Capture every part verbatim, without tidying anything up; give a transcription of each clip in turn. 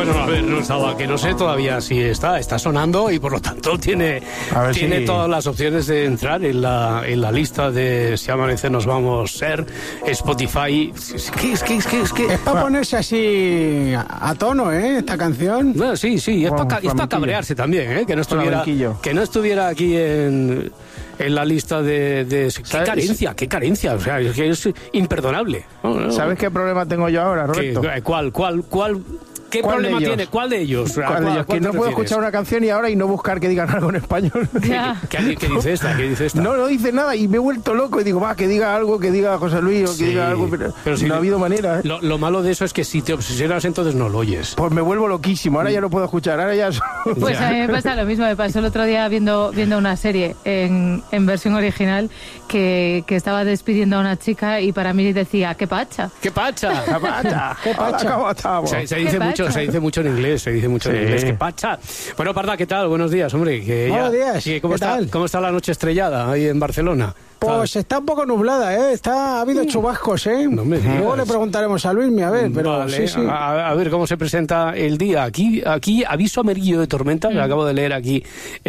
Bueno, a ver, no estaba, que no sé todavía si está, está sonando y por lo tanto tiene, tiene si... todas las opciones de entrar en la, en la lista de Si Amanece Nos Vamos Ser, Spotify. ¿Qué es, qué es, qué es? Qué? Es para ponerse así a tono, ¿eh? Esta canción. No, sí, sí, es bueno, para pa cabrearse también, ¿eh? Que no estuviera, que no estuviera aquí en... en la lista de... de qué carencia, qué carencia, o sea, es que es imperdonable. No, no. ¿Sabes qué problema tengo yo ahora, Roberto? ¿Qué, ¿Cuál, cuál, cuál? ¿Qué ¿Cuál problema de tiene? ¿Cuál de ellos? ¿Cuál, ¿Cuál de ellos? Que no puedo escuchar una canción y ahora y no buscar que digan algo en español. ¿Qué, qué, qué dice esta? ¿Qué dice esta? No, no dice nada y me he vuelto loco y digo, va, que diga algo, que diga José Luis o que sí, diga algo, pero, pero si no ha habido manera. ¿eh? Lo, lo malo de eso es que si te obsesionas entonces no lo oyes. Pues me vuelvo loquísimo, ahora ya no puedo escuchar, ahora ya... Pues a mí me pasa lo mismo, me pasó el otro día viendo, viendo una serie en, en versión original que, que estaba despidiendo a una chica y para mí decía, ¡qué pacha! ¡Qué pacha! ¡Qué pacha! ¡Qué pacha! ¿Cómo estamos? Se, se, dice mucho, se dice mucho en inglés. Se dice mucho sí. en inglés, que pacha. Bueno, Parda, ¿qué tal? Buenos días, hombre. Que Buenos ya, días. Sí, ¿cómo, ¿Qué está, tal? ¿Cómo está la noche estrellada ahí en Barcelona? Pues está un poco nublada, ¿eh? Está, ha habido chubascos, ¿eh? No me digas. Luego le preguntaremos a Luismi, a ver, pero vale, sí, sí. A, a ver cómo se presenta el día. Aquí, aquí aviso amarillo de tormenta, mm. que acabo de leer aquí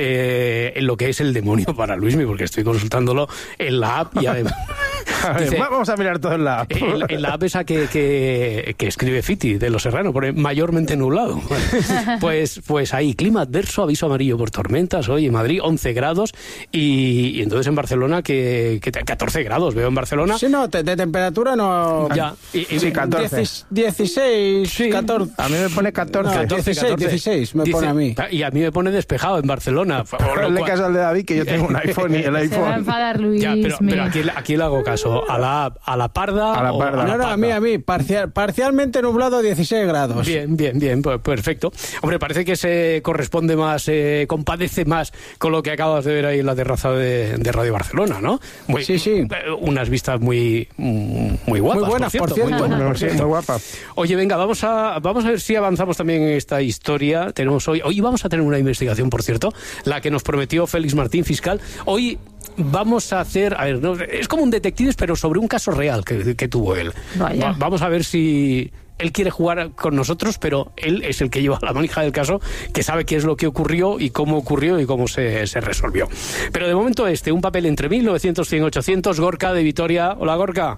eh, en lo que es el demonio para Luismi, porque estoy consultándolo en la app y además... Dice, vamos a mirar todo en la app. En, en la app esa que, que, que escribe Fiti, de Los Serrano, pone mayormente nublado. Pues, pues ahí, clima adverso, aviso amarillo por tormentas, hoy en Madrid, once grados, y, y entonces en Barcelona, que, que catorce grados, veo en Barcelona. Sí, no, de, de temperatura no... Ya. Y, y, sí, catorce. dieciséis, sí. catorce. A mí me pone catorce. No, dieciséis, dieciséis me Dice, pone a mí. Y a mí me pone despejado en Barcelona. Le caso al de David, que yo tengo un iPhone y el iPhone... Se va a enfadar Luis. Ya, pero, pero aquí, aquí le hago caso. A la, a la parda. A la parda. O a la no, no, a mí, a mí. Parcial, parcialmente nublado, dieciséis grados. Bien, bien, bien. Pues perfecto. Hombre, parece que se corresponde más, eh, compadece más con lo que acabas de ver ahí en la terraza de, de Radio Barcelona, ¿no? Muy, sí, sí. Unas vistas muy, muy guapas. Muy buenas, por cierto. Por cierto. Muy, buenas, por cierto. Muy guapas. Oye, venga, vamos a, vamos a ver si avanzamos también en esta historia. Tenemos hoy, hoy vamos a tener una investigación, por cierto, la que nos prometió Félix Martín, fiscal. Hoy vamos a hacer, a ver, no, es como un detectives, pero sobre un caso real que, que tuvo él. Va, vamos a ver si él quiere jugar con nosotros, pero él es el que lleva la manija del caso, que sabe qué es lo que ocurrió y cómo ocurrió y cómo se, se resolvió. Pero de momento este, un papel entre mil novecientos, cien, ochocientos, Gorka de Vitoria. Hola, Gorka.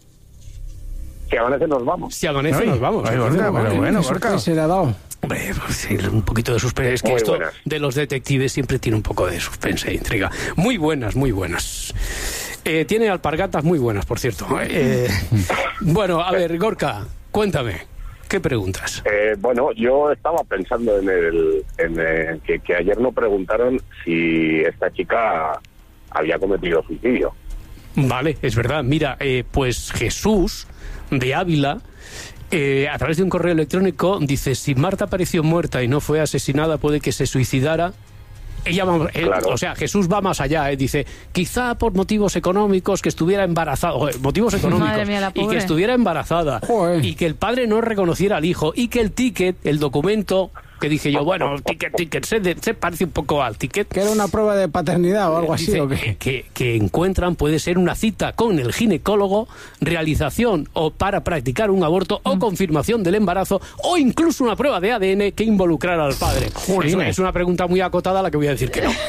Si amanece nos vamos. Si amanece Ay, nos vamos. Ay, Gorka, pero bueno, Gorka. Se le ha dado. Hombre, pues, un poquito de suspense. Es que muy esto buenas. De los detectives siempre tiene un poco de suspense e intriga. Muy buenas, muy buenas. Eh, tiene alpargatas muy buenas, por cierto. Eh, bueno, a ver, Gorka, cuéntame, ¿qué preguntas? Eh, bueno, yo estaba pensando en el, en el que, que ayer nos preguntaron si esta chica había cometido suicidio. Vale, es verdad. Mira, eh, pues Jesús de Ávila, eh, a través de un correo electrónico, dice: si Marta apareció muerta y no fue asesinada, puede que se suicidara. Ella va, eh, claro. O sea, Jesús va más allá, eh, dice, quizá por motivos económicos, que estuviera embarazada, o, motivos económicos, Madre mía, la y pobre. que estuviera embarazada, Joder. y que el padre no reconociera al hijo, y que el ticket, el documento, que dije yo, bueno, ticket, ticket, se, de, se parece un poco al ticket. Que era una prueba de paternidad o algo así, Dice, ¿o qué? que, que encuentran puede ser una cita con el ginecólogo, realización o para practicar un aborto o confirmación del embarazo o incluso una prueba de A D N que involucrara al padre. Es una, es una pregunta muy acotada a la que voy a decir que no.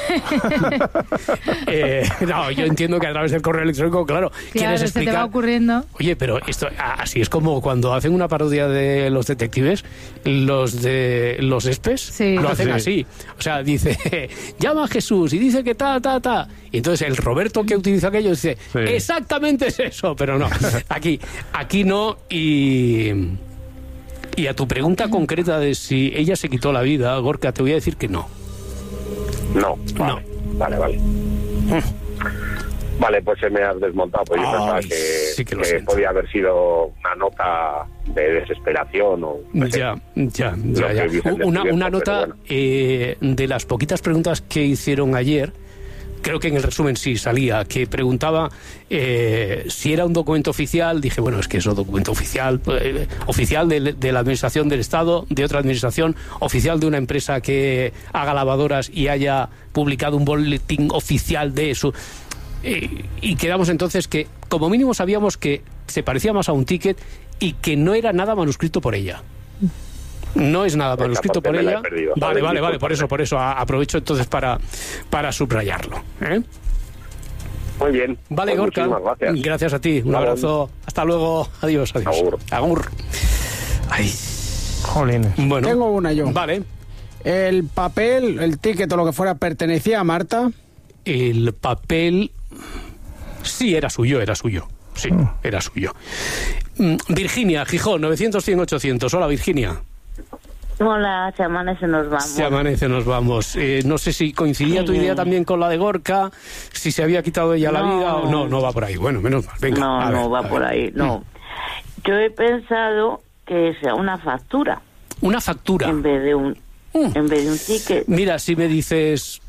eh, no, yo entiendo que a través del correo electrónico, claro, Claro, quieres se explicar... te va ocurriendo. Oye, pero esto así es como cuando hacen una parodia de los detectives, los de los espes, Sí. lo hacen Sí. así. O sea, dice, llama a Jesús y dice que ta, ta, ta. Y entonces el Roberto que utiliza aquello dice, Sí. exactamente es eso, pero no. Aquí, aquí no. Y, y a tu pregunta concreta de si ella se quitó la vida, Gorka, te voy a decir que no. No, vale, No. vale, vale. Vale, pues se me has desmontado, pues yo Ay, pensaba que, sí que lo que siento. podía haber sido una nota de desesperación o... no sé. Ya, ya, Lo ya, que ya. dicen Una, descubierto, una pero nota bueno. eh, de las poquitas preguntas que hicieron ayer. Creo que en el resumen sí salía, que preguntaba eh, si era un documento oficial. Dije, bueno, es que es un documento oficial, eh, oficial de, de la Administración del Estado, de otra administración, oficial de una empresa que haga lavadoras y haya publicado un boletín oficial de eso. Eh, y quedamos entonces que, como mínimo, sabíamos que se parecía más a un ticket y que no era nada manuscrito por ella. No es nada manuscrito por ella. Perdido, vale, vale, vale, por eso, por eso a, aprovecho entonces para, para subrayarlo. ¿eh? Muy bien. Vale, pues Gorka. Gracias. Gracias a ti. Un abrazo. Hasta luego. Adiós, adiós. Agur. Agur. Ay. Jolín. Bueno. Tengo una yo. Vale. El papel, el ticket o lo que fuera, ¿pertenecía a Marta? El papel... Sí, era suyo, era suyo. Sí, era suyo. Mm, Virginia, Gijón, novecientos, cien, ochocientos. Hola, Virginia. Hola, se amanece, nos vamos. Se amanece, nos vamos. Eh, no sé si coincidía Sí. tu idea también con la de Gorka, si se había quitado ella la No. vida o no, no va por ahí. Bueno, menos mal. Venga, no, a no ver, va a por ver. ahí, no. Yo he pensado que sea una factura Una factura. en vez de un Mm. en vez de un ticket. Mira, si me dices,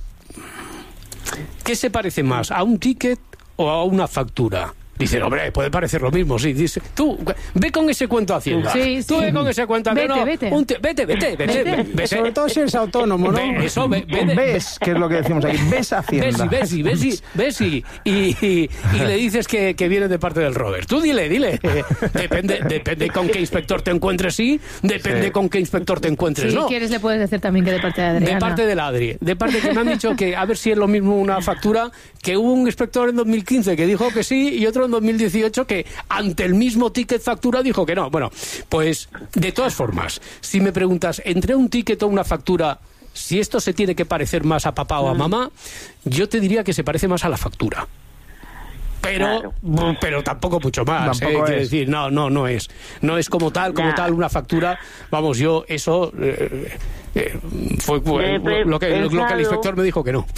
¿qué se parece más, a un ticket o a una factura? Dice, hombre, puede parecer lo mismo, sí. Dice, tú, ve con ese cuento a Hacienda. Sí, Tú sí. ve con ese cuento a Vete, no, vete. un te- vete, vete, vete, Vete. vete. Sobre todo si eres autónomo, ¿no? Ve, eso, ve, ve de- ¿Ves? Que es lo que decimos aquí. ¿Ves Hacienda? Ves y ves y ves y ves y, y, y- y le dices que, que viene de parte del Robert. Tú dile, dile. Eh, depende, depende con qué inspector te encuentres, sí. Depende Sí. con qué inspector te encuentres, Si ¿no? quieres le puedes decir también que de parte de Adriana. De parte del Adri. De parte que me han dicho que a ver si es lo mismo una factura, que hubo un inspector en dos mil quince que dijo que sí y otro en dos mil dieciocho que ante el mismo ticket factura dijo que no. Bueno, pues de todas formas, si me preguntas entre un ticket o una factura, si esto se tiene que parecer más a papá o a mamá, yo te diría que se parece más a la factura. Pero, Claro. pero tampoco mucho más, Tampoco ¿eh? Quiero es. decir, no, no, no es. No es como tal, como Ya. tal una factura. Vamos, yo eso eh, eh, fue fue Yo he lo que, lo que el pensado- inspector me dijo que no.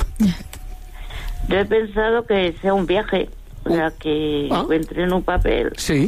Yo he pensado que sea un viaje, o sea, que Ah. encuentre en un papel Sí,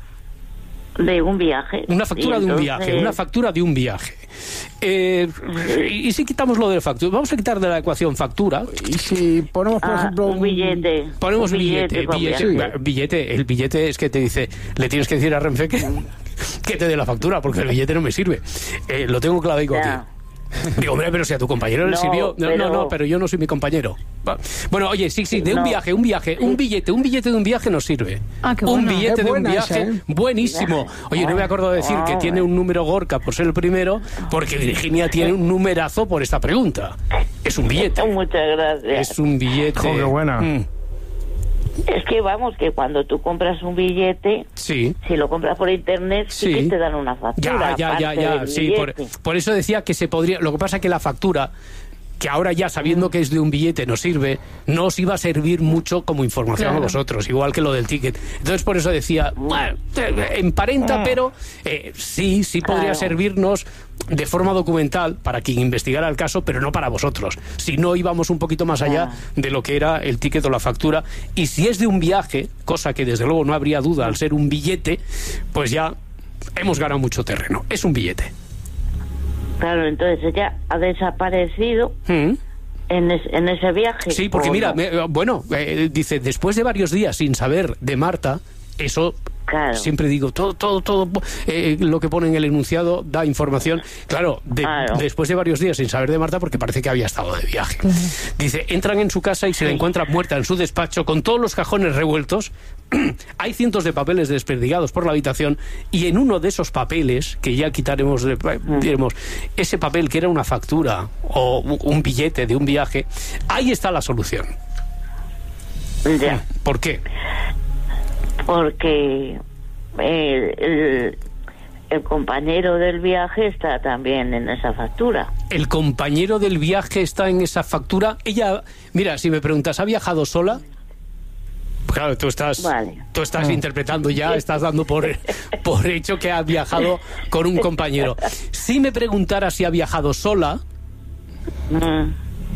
de un viaje. una factura Y de un entonces- viaje, una factura de un viaje. Eh, y, y si quitamos lo de factura, vamos a quitar de la ecuación factura. Y si ponemos, por Ah, ejemplo, un billete. Ponemos un billete, con billete, viaje. billete. El billete es que te dice, le tienes que decir a Renfe que, que te dé la factura, porque el billete no me sirve. Eh, lo tengo clavado aquí. Ya. Digo, hombre, pero si a tu compañero le No, sirvió. No, pero- no, no, pero yo no soy mi compañero. Va. Bueno, oye, sí, sí, de un No. viaje, un viaje, un billete, un billete de un viaje nos sirve. Ah, qué Un bueno. billete Es de un buena viaje, esa, ¿eh? buenísimo. Oye, no me acuerdo de decir que Ah, tiene un número Gorka por ser el primero, porque Virginia tiene un numerazo por esta pregunta. Es un billete. Muchas gracias. Es un billete. Jo, qué buena. Mm, Es que vamos, que cuando tú compras un billete, sí. si lo compras por internet, sí, Sí. que te dan una factura. Ya, ya, ya, aparte ya, del sí, por, billete. por eso decía que se podría, lo que pasa es que la factura, que ahora ya sabiendo que es de un billete nos sirve, no os iba a servir mucho como información Claro. a vosotros, igual que lo del ticket. Entonces por eso decía, bueno, eh, emparenta, pero eh, sí, sí podría Claro. servirnos de forma documental para quien investigara el caso, pero no para vosotros. Si no íbamos un poquito más allá de lo que era el ticket o la factura, y si es de un viaje, cosa que desde luego no habría duda al ser un billete, pues ya hemos ganado mucho terreno. Es un billete. Claro, entonces ella ha desaparecido Mm. en, es- en ese viaje. Sí, porque ¿o mira, no? me- bueno, eh, dice, después de varios días sin saber de Marta, eso Claro. siempre digo, todo, todo, todo eh, lo que pone en el enunciado da información. Claro, de- Claro. después de varios días sin saber de Marta, porque parece que había estado de viaje. Dice, entran en su casa y se la encuentran muerta en su despacho con todos los cajones revueltos. Hay cientos de papeles desperdigados por la habitación y en uno de esos papeles, que ya quitaremos, de- diremos, ese papel que era una factura o u- un billete de un viaje, ahí está la solución. Ya, ¿Por qué? porque el, el, el compañero del viaje está también en esa factura. El compañero del viaje está en esa factura. Ella, mira, si me preguntas, ¿ha viajado sola? Claro, tú estás, Vale. tú estás interpretando ya, estás dando por, por hecho que ha viajado con un compañero. Si me preguntara si ha viajado sola, Mm.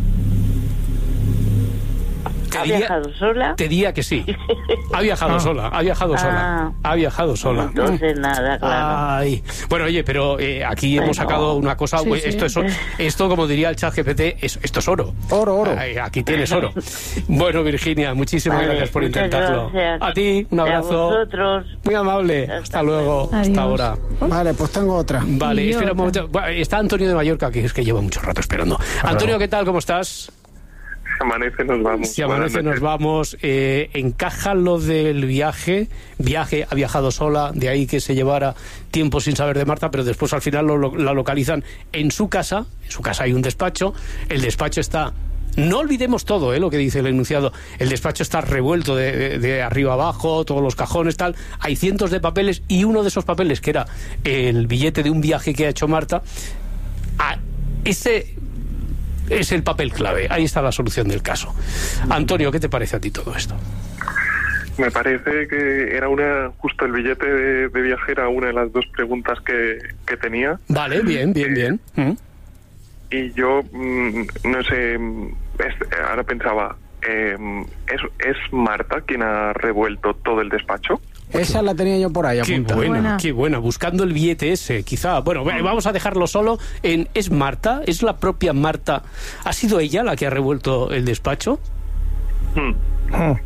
te ¿Ha diría, viajado sola? te diría que sí. Ha viajado sola, ha viajado sola, ha viajado sola. Entonces nada, claro. Ay. Bueno, oye, pero eh, aquí hemos Bueno. sacado una cosa. Sí, Oye, sí. esto es esto, como diría el chat G P T, es- esto es oro. Oro, oro. Ay, aquí tienes oro. Bueno, Virginia, muchísimas Vale, gracias por muchas intentarlo. gracias. A ti, un Y a abrazo. vosotros. Muy amable. Hasta Hasta luego. Adiós. Hasta ahora. Vale, pues tengo otra. Vale, Y espera un otra. momento. Bueno, está Antonio de Mallorca, que es que lleva mucho rato esperando. Antonio, ¿qué tal? ¿Cómo estás? amanece nos vamos. Si amanece nos vamos. Eh, encaja lo del viaje. Viaje, ha viajado sola, de ahí que se llevara tiempo sin saber de Marta, pero después al final lo, lo, la localizan en su casa. En su casa hay un despacho. El despacho está... No olvidemos todo, ¿eh? Lo que dice el enunciado. El despacho está revuelto de, de, de arriba abajo, todos los cajones, tal. Hay cientos de papeles y uno de esos papeles, que era el billete de un viaje que ha hecho Marta, a ese es el papel clave. Ahí está la solución del caso. Antonio, ¿qué te parece a ti todo esto? Me parece que era una justo el billete de, de viaje era una de las dos preguntas que, que tenía. Vale, bien, bien, bien. ¿Mm? Y yo, mmm, no sé, es, ahora pensaba, eh, ¿es, ¿es Marta quien ha revuelto todo el despacho? Esa la tenía yo por ahí qué apuntada. buena, buena, qué buena, buscando el billete ese, quizá. Bueno, vamos a dejarlo solo en... ¿Es Marta? ¿Es la propia Marta? ¿Ha sido ella la que ha revuelto el despacho? Hmm. Mm.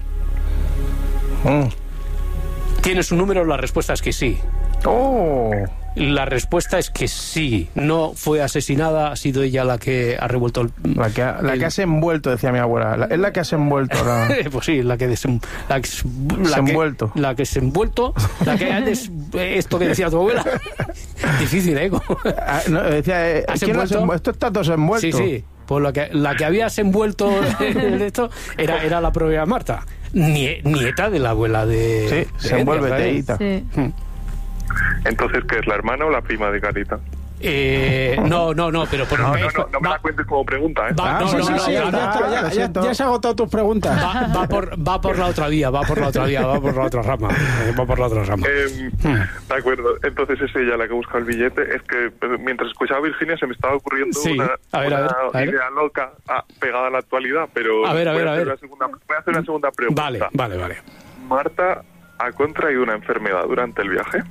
Mm. ¿Tiene su número? La respuesta es que sí. Oh. La respuesta es que sí. No fue asesinada, ha sido ella la que ha revuelto el... La que, ha, la el... que has envuelto, decía mi abuela. La, es la que has envuelto. La... pues sí, la que... Desem... La que, la Desenvuelto. Que, la que se envuelto. La que ha des... Esto que decía tu abuela. Difícil, ¿eh? Ah, no, decía, eh, ¿quién lo has envuelto? Esto está todo envuelto. Sí, sí. Pues la que, la que habías envuelto en esto era, era la propia Marta. Nie, nieta de la abuela de... Sí, de se envuelve teíta. Sí. Entonces, ¿qué es, la hermana o la prima de Carita? Eh, no, no, no, pero por No, no, esto, no, no me va, la cuentes como pregunta, ¿eh? va, Ah, no, sí, no, sí, no, sí, claro, ya está, Ya, lo ya, siento. ya has agotado tus preguntas. va, va por, va por la otra vía, va por la otra vía, va por la otra rama, eh, va por la otra rama. Eh, de acuerdo, entonces es ella la que busca el billete. Es que pues, mientras escuchaba a Virginia se me estaba ocurriendo Sí, una, a ver, a una ver, a ver. idea loca ah, pegada a la actualidad, pero A ver, a voy, ver, a hacer ver. una segunda, voy a hacer una segunda pregunta. Vale, vale, vale. ¿Marta ha contraído una enfermedad durante el viaje?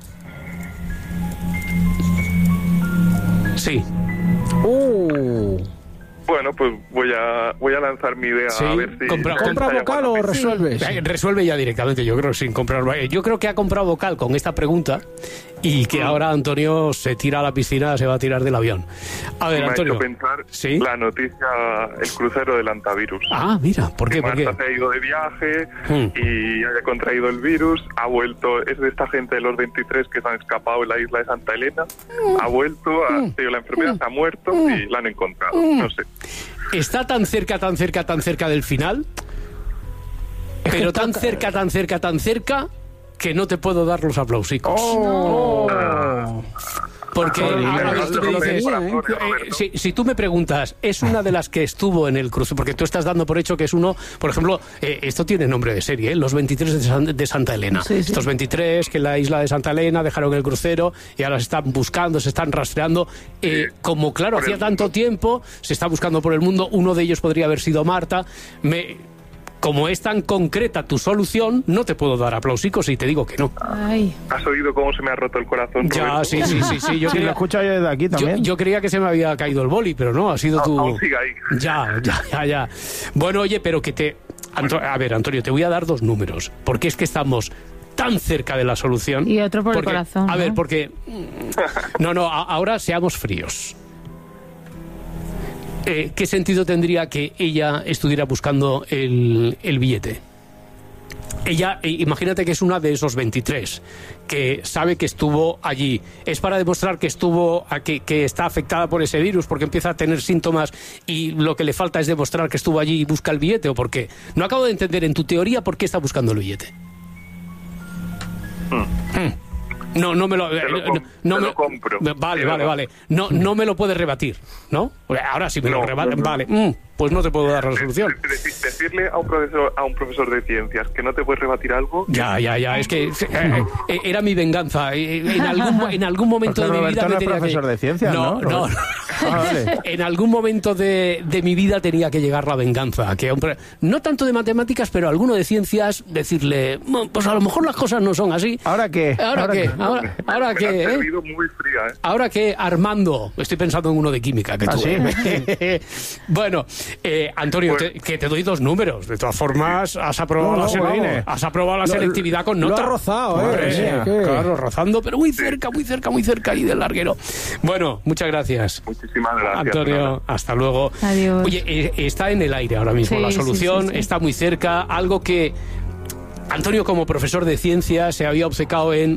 Sí. Uh. Bueno, pues voy a voy a lanzar mi idea Sí, a ver si... compra- si ¿Compra hay vocal alguna o pista. resuelves? Eh, Resuelve ya directamente, yo creo, sin comprar. Yo creo que ha comprado vocal con esta pregunta y que ahora Antonio se tira a la piscina, se va a tirar del avión. A ver, Me Antonio. ha hecho pensar ¿Sí? la noticia, el crucero del antivirus. Ah, mira, ¿por qué? Que ¿Por qué? Marta se ha ido de viaje Hmm. y haya contraído el virus, ha vuelto, es de esta gente de los veintitrés que se han escapado en la isla de Santa Elena, ha vuelto, ha tenido la enfermedad, se ha muerto y la han encontrado, no sé. Está tan cerca, tan cerca, tan cerca del final, pero tan cerca, tan cerca, tan cerca, que no te puedo dar los aplausicos. Oh. Porque Joder, ahora no, tú no, me no, dices, no, no, no, eh, Roberto. si, si tú me preguntas, es una de las que estuvo en el crucero, porque tú estás dando por hecho que es uno, por ejemplo, eh, esto tiene nombre de serie, ¿eh? Los veintitrés de, San- de Santa Elena. Sí, sí. Estos veintitrés que en la isla de Santa Elena dejaron el crucero y ahora se están buscando, se están rastreando. Eh, Sí, como claro, por hacía el tanto mundo. tiempo, se está buscando por el mundo, uno de ellos podría haber sido Marta. Me... Como es tan concreta tu solución, no te puedo dar aplausicos y te digo que no. Ay. ¿Has oído cómo se me ha roto el corazón, Ya, Roberto? sí, sí, sí, sí. Yo Sí, lo creía, escucho yo desde aquí yo, también. yo creía que se me había caído el boli, pero no, ha sido No, tu... aún sigue ahí. Ya, ya, ya, ya. Bueno, oye, pero que te... Anto- A ver, Antonio, te voy a dar dos números, porque es que estamos tan cerca de la solución. Y otro por el porque- corazón, A ver, ¿no? porque... No, no, a- ahora seamos fríos. Eh, ¿Qué sentido tendría que ella estuviera buscando el, el billete? Ella, eh, imagínate que es una de esos veintitrés que sabe que estuvo allí. Es para demostrar que estuvo, a que, que está afectada por ese virus porque empieza a tener síntomas y lo que le falta es demostrar que estuvo allí y busca el billete, ¿o por qué? No acabo de entender en tu teoría por qué está buscando el billete. Hmm. No, no me lo, Te lo eh, com- no, no te me- lo compro. Vale, Te lo vale, vale. No, no me lo puedes rebatir, ¿no? Ahora sí me lo No, rebaten, no, no. vale. Mm, pues no te puedo dar la solución. De- de- Decirle a un profesor a un profesor de ciencias que no te puedes rebatir algo... Ya, ya, ya, es que eh, eh, era mi venganza. Eh, En algún, mo- en algún momento Porque de mi vida Roberto me no es tenía profesor que... de ciencias, ¿no, no, no. Roberto? Ah, vale. En algún momento de, de mi vida tenía que llegar la venganza. Que a un pre- no tanto de matemáticas, pero alguno de ciencias, decirle, "Bueno, pues a lo mejor las cosas no son así. ¿Ahora qué? ¿Ahora qué? Ahora, ahora me qué, has eh? servido muy fría, ¿eh? Ahora que Armando, estoy pensando en uno de química que ¿Ah, tuve. Bueno, eh, Antonio, Pues- te- que te doy dos números. De todas formas, has aprobado, No, la, no, sele- vamos. has aprobado la Lo- selectividad con lo nota. ha rozado, ¿eh? Madre Sí, mía, ¿qué? claro, rozando, pero muy cerca, muy cerca, muy cerca ahí del larguero. Bueno, muchas gracias. Muchísimas Muchísimas gracias. Antonio, hasta luego. Adiós. Oye, eh, está en el aire ahora mismo Sí, la sí, solución, sí, sí. está muy cerca, algo que Antonio, como profesor de ciencia, se había obcecado en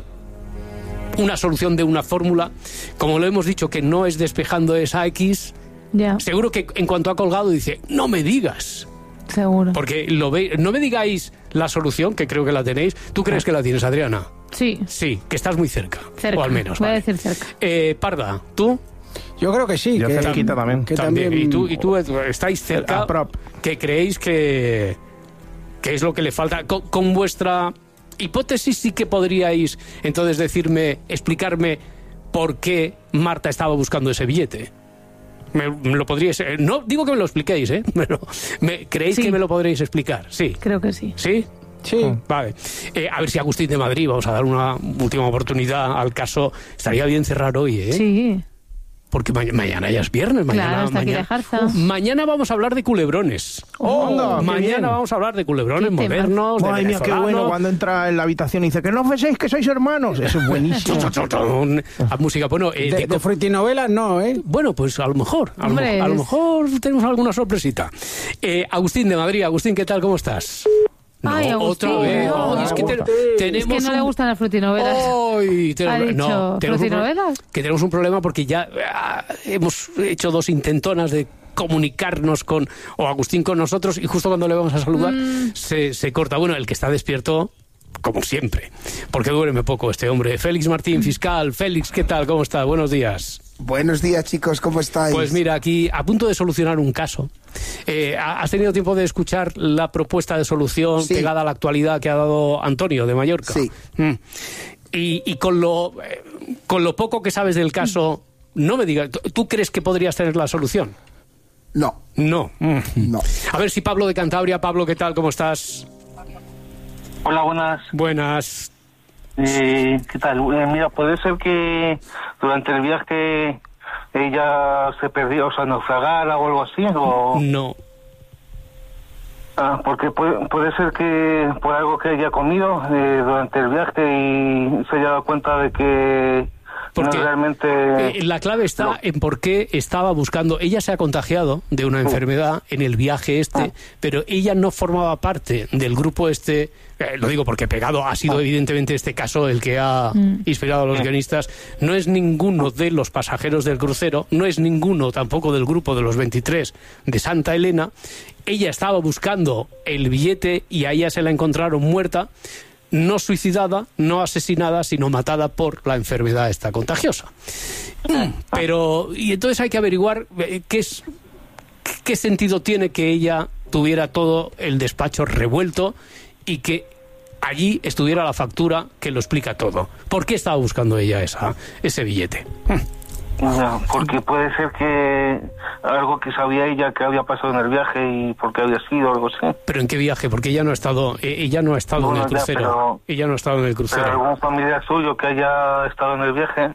una solución de una fórmula. Como lo hemos dicho, que no es despejando esa X, Ya, seguro que en cuanto ha colgado dice, no me digas. seguro. Porque lo ve, no me digáis la solución, que creo que la tenéis. ¿Tú crees que la tienes, Adriana? Sí, Sí, que estás muy cerca. cerca. O al menos, Voy vale. a decir cerca. Eh, Parda, ¿tú? Yo creo que sí. Yo que, cerquita también. que También. también. ¿Y tú, y tú estáis cerca? A prop. ¿Qué creéis que, que es lo que le falta? Con, con vuestra hipótesis sí que podríais entonces decirme, explicarme por qué Marta estaba buscando ese billete. Me, me lo podríais... eh, No digo que me lo expliquéis, ¿eh? Pero me, ¿creéis Sí. que me lo podréis explicar? Sí. Creo que sí. ¿Sí? Sí. Vale. Eh, a ver si Agustín de Madrid, vamos a dar una última oportunidad al caso. Estaría bien cerrar hoy, ¿eh? Sí. Porque ma- mañana ya es viernes. Mañana, Claro, está aquí mañana, de Jarza. Uf, mañana vamos a hablar de culebrones. Oh, anda, qué mañana bien. vamos a hablar de culebrones Qué tema. modernos, de Ay, mira, qué venezolanos. bueno cuando entra en la habitación y dice que no os beséis, que sois hermanos. Eso es buenísimo. A música, bueno, eh, De, de- de frutinovelas no, ¿eh? bueno, pues a lo mejor, a lo, Hombre, mo- a lo es- mejor tenemos alguna sorpresita. Eh, Agustín de Madrid, Agustín, ¿qué tal? ¿Cómo estás? Ay, No, Agustín, otra vez. no. Oh, es que te- tenemos Es que no le un- gustan las frutinovelas. Ay, te- ¿Ha dicho no, tenemos un pro- frutinovelas? que tenemos un problema porque ya ah, hemos hecho dos intentonas de comunicarnos con o Agustín con nosotros y justo cuando le vamos a saludar Mm. se, se corta. Bueno, el que está despierto, como siempre, porque duerme poco este hombre. Félix Martín, fiscal. Félix, ¿qué tal? ¿Cómo está? Buenos días. Buenos días, chicos, ¿cómo estáis? Pues mira, aquí a punto de solucionar un caso. Eh, ¿Has tenido tiempo de escuchar la propuesta de solución Sí. pegada a la actualidad que ha dado Antonio de Mallorca? Sí. Mm. Y, y con lo eh, con lo poco que sabes del caso, no me digas, ¿tú- ¿tú crees que podrías tener la solución? No, No. Mm. no. A ver si Pablo de Cantabria. Pablo, ¿qué tal? ¿Cómo estás? Hola, buenas. Buenas. Eh, ¿Qué tal? Eh, mira, puede ser que durante el viaje ella se perdió, o sea, naufragara o algo así, o... No. Ah, porque puede, puede ser que por algo que haya comido eh, durante el viaje y se haya dado cuenta de que Porque no realmente... eh, la clave está no. en por qué estaba buscando. Ella se ha contagiado de una enfermedad en el viaje este, Ah. pero ella no formaba parte del grupo este. Eh, lo digo porque pegado ha sido evidentemente este caso el que ha inspirado a los guionistas. No es ninguno de los pasajeros del crucero, no es ninguno tampoco del grupo de los veintitrés de Santa Elena. Ella estaba buscando el billete y a ella se la encontraron muerta. No suicidada, no asesinada, sino matada por la enfermedad esta contagiosa. Pero, y entonces hay que averiguar eh, qué es, qué sentido tiene que ella tuviera todo el despacho revuelto y que allí estuviera la factura que lo explica todo. ¿Por qué estaba buscando ella esa, ese billete? Ya, porque puede ser que algo que sabía ella que había pasado en el viaje y por qué había sido, algo así. ¿Pero en qué viaje? Porque ella no ha estado, eh, ella no ha estado Bueno, en el ya, crucero. pero- ella no ha estado en el Pero crucero. algún familiar suyo que haya estado en el viaje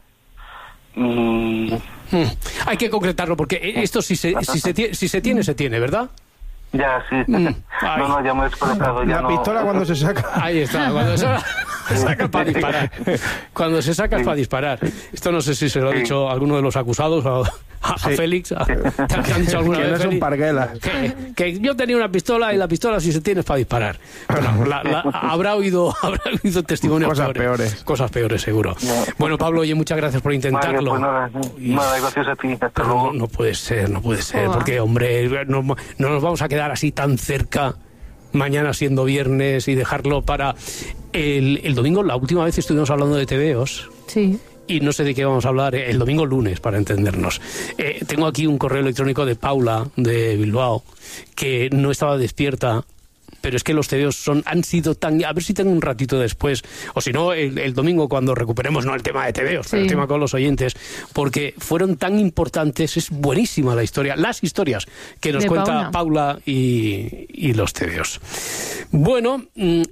y... Hmm. Hay que concretarlo porque eh, esto si se, si se, tie- si se tiene, se tiene, ¿verdad? Ya, sí. Ay. No, no, ya me he desconectado. Ya La no... pistola cuando se saca. Ahí está, cuando se, se saca para disparar. Cuando se saca es Sí. para disparar. Esto no sé si se lo ha Sí. dicho alguno de los acusados a, a- a Sí. Félix. A- ¿Te han dicho alguna Que vez, no son Félix? parguelas. Que, que yo tenía una pistola y la pistola si se tiene es para disparar. Bueno, la- la- habrá oído habrá oído testimonios Cosas peores. peores. Cosas peores, seguro. Ya. Bueno, Pablo, oye, muchas gracias por Vale, intentarlo. pues nada, Y- nada, gracias a ti. Hasta Pero luego. no, no puede ser, no puede ser, Joder. porque, hombre, no, no nos vamos a quedar así tan cerca mañana siendo viernes y dejarlo para el, el domingo. La última vez estuvimos hablando de tebeos Sí. y no sé de qué vamos a hablar el domingo lunes, para entendernos. Eh, tengo aquí un correo electrónico de Paula, de Bilbao, que no estaba despierta, pero es que los tebeos son, han sido tan... A ver si tengo un ratito después, o si no, el, el domingo cuando recuperemos, no el tema de tebeos, pero el Sí. tema con los oyentes, porque fueron tan importantes, es buenísima la historia, las historias que nos De cuenta Paula. Paula y, y los tebeos. Bueno, mm,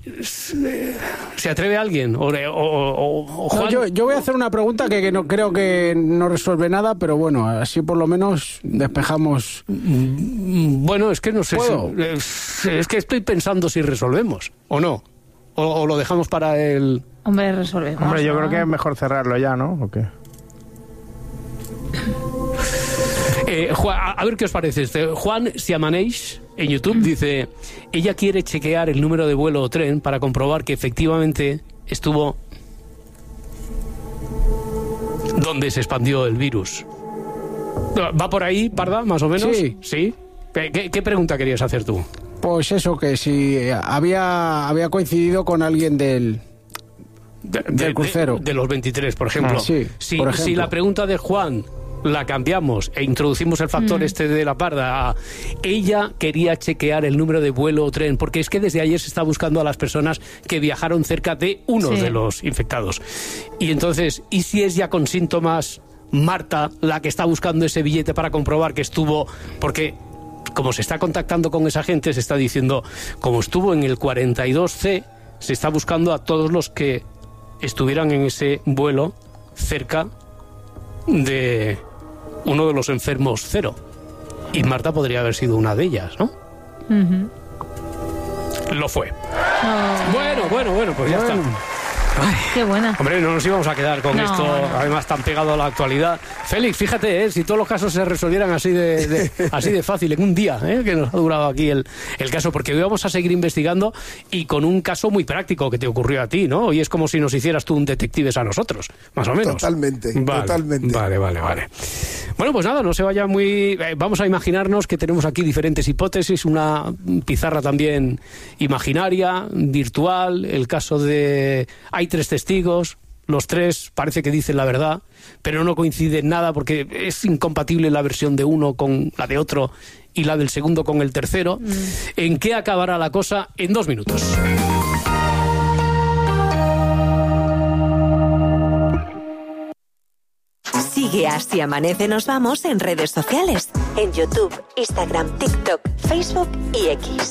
¿se atreve alguien? O, o- o- o No, Juan? yo, yo voy a hacer una pregunta que, que no creo que no resuelve nada, pero bueno, así por lo menos despejamos. Mm, Bueno, es que no sé. ¿Puedo? Si, es, es que estoy pensando si resolvemos o no. O, o lo dejamos para el. Hombre, resolvemos. Hombre, yo ¿no? creo que es mejor cerrarlo ya, ¿no? ¿O qué? Eh, Juan, a ver qué os parece. Este, Juan Siamaneix en YouTube dice: ella quiere chequear el número de vuelo o tren para comprobar que efectivamente estuvo donde se expandió el virus. ¿Va por ahí, Parda, más o menos? Sí. ¿Sí? ¿Qué, qué pregunta querías hacer tú? Pues eso, que si había, había coincidido con alguien del, de, del de, crucero. De, de los veintitrés, por ejemplo. Ah, sí, si, por ejemplo. Si la pregunta de Juan la cambiamos e introducimos el factor mm. este de la Parda, a, ella quería chequear el número de vuelo o tren, porque es que desde ayer se está buscando a las personas que viajaron cerca de uno sí. de los infectados. Y entonces, ¿y si es ya con síntomas Marta la que está buscando ese billete para comprobar que estuvo? Porque como se está contactando con esa gente, se está diciendo, como estuvo en el cuarenta y dos C, se está buscando a todos los que estuvieran en ese vuelo cerca de uno de los enfermos cero. Y Marta podría haber sido una de ellas, ¿no? Uh-huh. Lo fue. Oh. Bueno, bueno, bueno, pues ya bueno. está. Ay, qué buena. Hombre, no nos íbamos a quedar con no, esto, no. además tan pegado a la actualidad. Félix, fíjate, ¿eh? si todos los casos se resolvieran así de, de, así de fácil, en un día, ¿eh? que nos ha durado aquí el, el caso, porque hoy vamos a seguir investigando y con un caso muy práctico que te ocurrió a ti, ¿no? Y es como si nos hicieras tú un detectives a nosotros, más o menos. Totalmente, vale, totalmente. Vale, vale, vale. Bueno, pues nada, no se vaya muy... Eh, vamos a imaginarnos que tenemos aquí diferentes hipótesis, una pizarra también imaginaria, virtual, el caso de... Hay tres testigos, los tres parece que dicen la verdad, pero no coincide en nada porque es incompatible la versión de uno con la de otro y la del segundo con el tercero. Mm. ¿En qué acabará la cosa? En dos minutos. Sigue Así Amanece Nos Vamos en redes sociales, en YouTube, Instagram, TikTok, Facebook y X.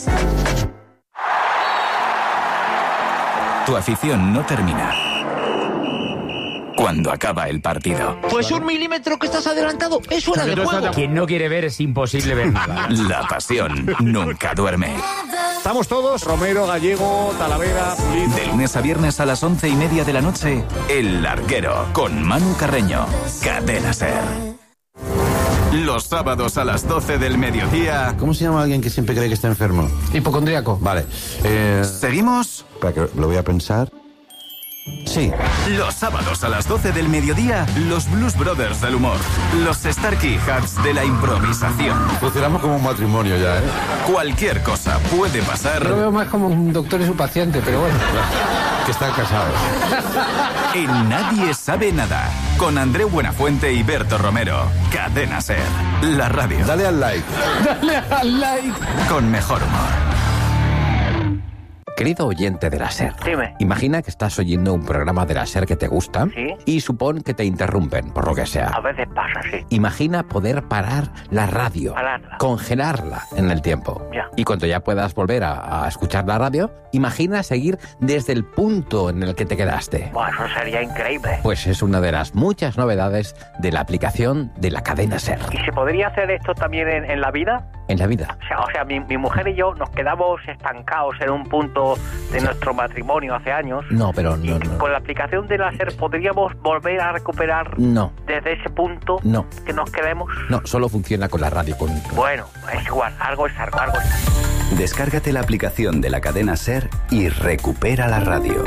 Tu afición no termina cuando acaba el partido. Pues un milímetro que estás adelantado es fuera de juego. Quien no quiere ver es imposible ver nada. La pasión nunca duerme. Estamos todos, Romero, Gallego, Talavera, Pulido. De lunes a viernes a las once y media de la noche, El Larguero, con Manu Carreño. Cadena SER. Los sábados a las doce del mediodía. ¿Cómo se llama alguien que siempre cree que está enfermo? Hipocondríaco. Vale. Eh... ¿Seguimos? Espera, que lo voy a pensar. Sí. Los sábados a las doce del mediodía, los Blues Brothers del humor. Los Starkey Hats de la improvisación. Funcionamos como un matrimonio ya, ¿eh? Cualquier cosa puede pasar. Yo lo veo más como un doctor y su paciente, pero bueno. Que están casados. En Nadie Sabe Nada, con Andreu Buenafuente y Berto Romero. Cadena SER, la radio. Dale al like. Dale al like. Con mejor humor. Querido oyente de la SER, dime. Imagina que estás oyendo un programa de la SER que te gusta, ¿sí? Y supón que te interrumpen, por lo que sea. A veces pasa, sí. Imagina poder parar la radio, Pararla. Congelarla en el tiempo. Ya. Y cuando ya puedas volver a, a escuchar la radio, imagina seguir desde el punto en el que te quedaste. Buah, eso sería increíble. Pues es una de las muchas novedades de la aplicación de la cadena SER. ¿Y se podría hacer esto también en, en la vida? En la vida. O sea, o sea mi, mi mujer y yo nos quedamos estancados en un punto de sí. nuestro matrimonio hace años. No, pero no, no. Con la aplicación de la SER podríamos volver a recuperar. No. Desde ese punto. No. Que nos quedemos. No, solo funciona con la radio. Con... Bueno, es igual. Algo es algo. Algo es. Descárgate la aplicación de la cadena SER y recupera la radio.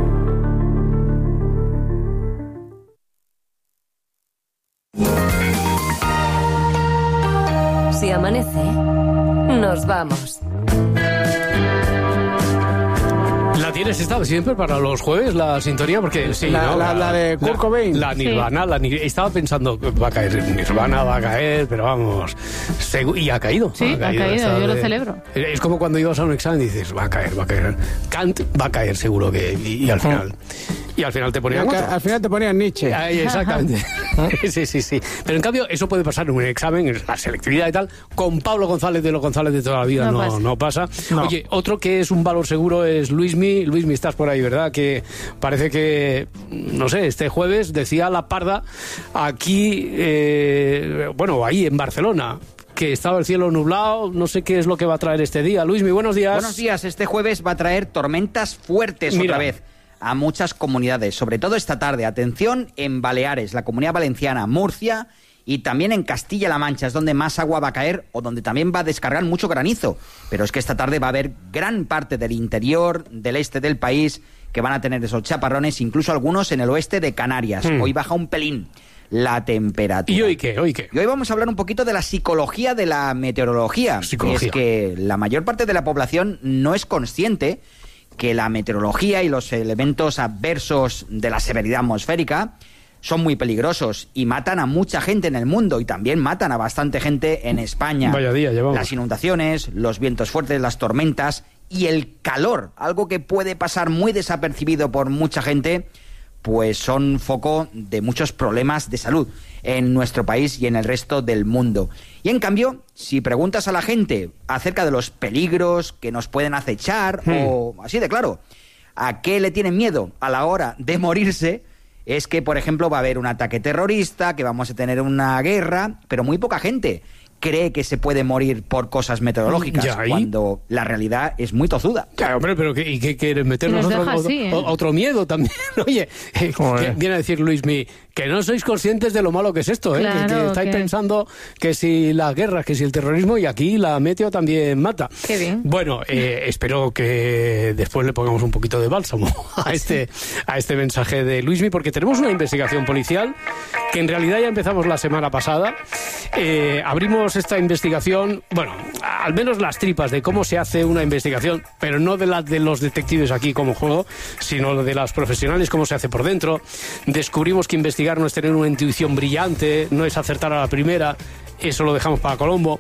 Si amanece, nos vamos. ¿La tienes esta siempre para los jueves, la sintonía? Porque sí, la, ¿no? la, la de Kurt Cobain. La Nirvana, sí. la Nirvana. Estaba pensando, va a caer Nirvana, va a caer, pero vamos... Y ha caído. Sí, ha caído, ha caído yo de... lo celebro. Es como cuando ibas a un examen y dices, va a caer, va a caer. Kant va a caer seguro que... Y, y al final... Y al final te ponían otro. Al final te ponían Nietzsche. Ahí, exactamente. Sí, sí, sí. Pero en cambio, eso puede pasar en un examen, en la selectividad y tal. Con Pablo González de los González de toda la vida no, no pasa. No pasa. No. Oye, otro que es un valor seguro es Luismi. Luismi, estás por ahí, ¿verdad? Que parece que, no sé, este jueves decía la Parda aquí, eh, bueno, ahí en Barcelona, que estaba el cielo nublado, no sé qué es lo que va a traer este día. Luismi, buenos días. Buenos días. Este jueves va a traer tormentas fuertes Mira. otra vez a muchas comunidades, sobre todo esta tarde. Atención en Baleares, la Comunidad Valenciana, Murcia Y también en Castilla-La Mancha es donde más agua va a caer o donde también va a descargar mucho granizo. Pero es que esta tarde va a haber gran parte del interior, del este del país, que van a tener esos chaparrones, incluso algunos en el oeste de Canarias. Mm. Hoy baja un pelín la temperatura. ¿Y hoy qué? ¿Hoy qué? Y hoy vamos a hablar un poquito de la psicología de la meteorología. Psicología. Y es que la mayor parte de la población no es consciente que la meteorología y los elementos adversos de la severidad atmosférica son muy peligrosos y matan a mucha gente en el mundo y también matan a bastante gente en España. Vaya día llevamos. Las inundaciones, los vientos fuertes, las tormentas y el calor, algo que puede pasar muy desapercibido por mucha gente, pues son foco de muchos problemas de salud en nuestro país y en el resto del mundo. Y en cambio, si preguntas a la gente acerca de los peligros que nos pueden acechar, hmm. o así de claro, ¿a qué le tienen miedo a la hora de morirse? Es que, por ejemplo, va a haber un ataque terrorista, que vamos a tener una guerra, pero muy poca gente cree que se puede morir por cosas meteorológicas, ya, cuando la realidad es muy tozuda. Claro, hombre, pero ¿y qué quieres meternos otro, así, ¿eh? otro miedo también? Oye, eh, viene a decir Luismi, que no sois conscientes de lo malo que es esto, ¿eh? Claro, que, que estáis que... pensando que si las guerras, que si el terrorismo, y aquí la meteo también mata. Qué bien. Bueno, eh, espero que después le pongamos un poquito de bálsamo a este, a este mensaje de Luismi, porque tenemos una investigación policial que en realidad ya empezamos la semana pasada. Eh, abrimos esta investigación, bueno, al menos las tripas de cómo se hace una investigación, pero no de las de los detectives aquí como juego, sino de las profesionales, cómo se hace por dentro. Descubrimos que investigar no es tener una intuición brillante, no es acertar a la primera, eso lo dejamos para Colombo,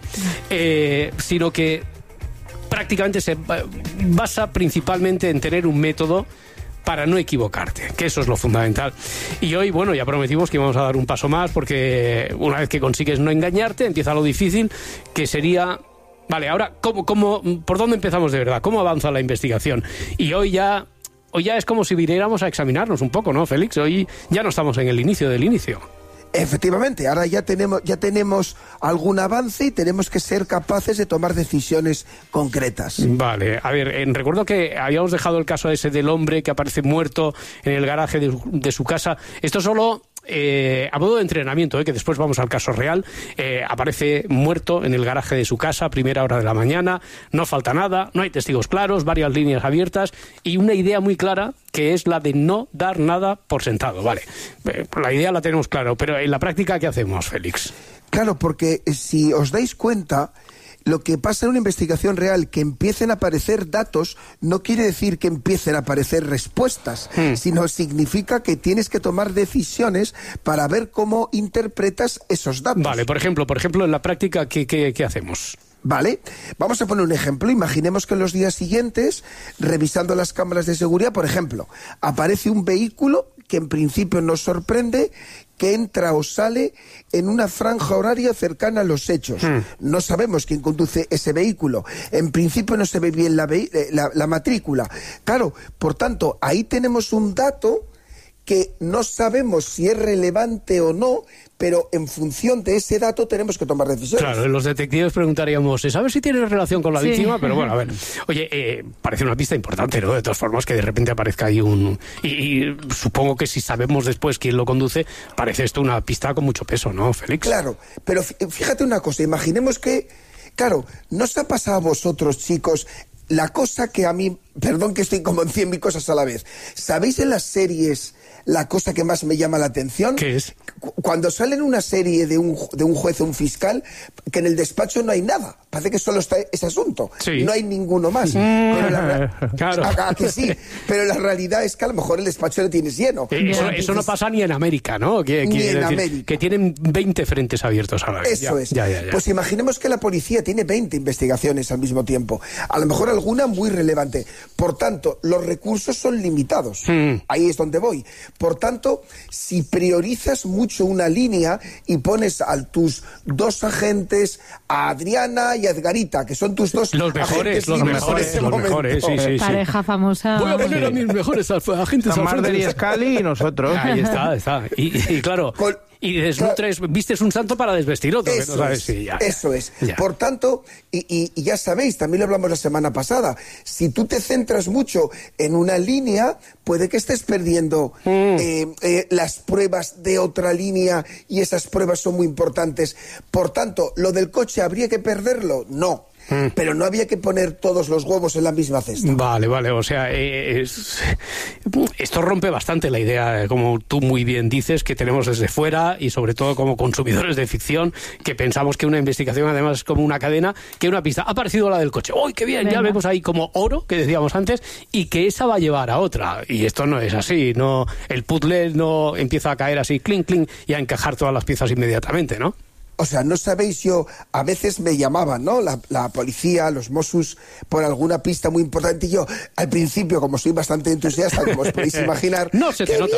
eh, sino que prácticamente se basa principalmente en tener un método para no equivocarte, que eso es lo fundamental. Y hoy, bueno, ya prometimos que íbamos a dar un paso más, porque una vez que consigues no engañarte, empieza lo difícil, que sería... Vale, ahora, ¿cómo, cómo, ¿por dónde empezamos de verdad? ¿Cómo avanza la investigación? Y hoy ya, hoy ya es como si viniéramos a examinarnos un poco, ¿no, Félix? Hoy ya no estamos en el inicio del inicio. Efectivamente, ahora ya tenemos, ya tenemos algún avance y tenemos que ser capaces de tomar decisiones concretas. Vale, a ver, eh, recuerdo que habíamos dejado el caso ese del hombre que aparece muerto en el garaje de, de su casa. Esto solo... Eh, a modo de entrenamiento, eh, que después vamos al caso real. eh, aparece muerto en el garaje de su casa a primera hora de la mañana, no falta nada, no hay testigos claros, varias líneas abiertas y una idea muy clara, que es la de no dar nada por sentado. Vale, eh, la idea la tenemos claro, pero en la práctica, ¿qué hacemos, Félix? Claro, porque si os dais cuenta, lo que pasa en una investigación real, que empiecen a aparecer datos, no quiere decir que empiecen a aparecer respuestas, hmm. sino significa que tienes que tomar decisiones para ver cómo interpretas esos datos. Vale, por ejemplo, por ejemplo en la práctica, ¿qué, qué, qué hacemos? Vale, vamos a poner un ejemplo. Imaginemos que en los días siguientes, revisando las cámaras de seguridad, por ejemplo, aparece un vehículo que en principio nos sorprende, que entra o sale en una franja horaria cercana a los hechos. Hmm. No sabemos quién conduce ese vehículo. En principio no se ve bien la, la, la matrícula. Claro, por tanto, ahí tenemos un dato que no sabemos si es relevante o no, pero en función de ese dato tenemos que tomar decisiones. Claro, los detectives preguntaríamos, ¿sabes si tiene relación con la sí. víctima? Pero bueno, a ver, oye, eh, parece una pista importante, ¿no? De todas formas, que de repente aparezca ahí un... Y, y supongo que si sabemos después quién lo conduce, parece esto una pista con mucho peso, ¿no, Félix? Claro, pero fíjate una cosa, imaginemos que, claro, ¿no os ha pasado a vosotros, chicos, la cosa que a mí, perdón que estoy como en cien mil cosas a la vez, ¿sabéis en las series la cosa que más me llama la atención? ¿Qué es? Cuando sale en una serie de un, de un juez o un fiscal, que en el despacho no hay nada, parece que solo está ese asunto, sí. no hay ninguno más. Pero la, claro. a, a que sí, pero la realidad es que a lo mejor el despacho lo tienes lleno. Eh, eso, Entonces, eso no pasa ni en América, ¿no? Que, ni en decir, América. Que tienen veinte frentes abiertos a la vez. Eso ya, es. Ya, ya, ya. Pues imaginemos que la policía tiene veinte investigaciones al mismo tiempo. A lo mejor alguna muy relevante. Por tanto, los recursos son limitados. Mm. Ahí es donde voy. Por tanto, si priorizas mucho una línea y pones a tus dos agentes, a Adriana y a Edgarita, que son tus dos los mejores, los mejores, los mejores, sí, sí, pareja sí. famosa. Voy a poner sí. a mis mejores agentes al frente. Marder y Scali y nosotros. Ahí está, está. Y, y claro... Con... y desnutres, claro, vistes un santo para desvestir otro. Eso, que no sabes es, si ya, eso es. Ya. Por tanto, y, y, y ya sabéis, también lo hablamos la semana pasada, si tú te centras mucho en una línea, puede que estés perdiendo mm. eh, eh, las pruebas de otra línea, y esas pruebas son muy importantes. Por tanto, ¿lo del coche habría que perderlo? No. Mm. Pero no había que poner todos los huevos en la misma cesta. Vale, vale, o sea, eh, es, esto rompe bastante la idea, como tú muy bien dices, que tenemos desde fuera, y sobre todo como consumidores de ficción, que pensamos que una investigación además es como una cadena, que una pista, ha aparecido la del coche, ¡uy, qué bien! Venga. Ya vemos ahí como oro, que decíamos antes, y que esa va a llevar a otra, y esto no es así, no, el puzzle no empieza a caer así, clink, clink, y a encajar todas las piezas inmediatamente, ¿no? O sea, no sabéis, yo, a veces me llamaban, ¿no? La, la policía, los Mossos, por alguna pista muy importante, y yo, al principio, como soy bastante entusiasta, como os podéis imaginar, no se te nota.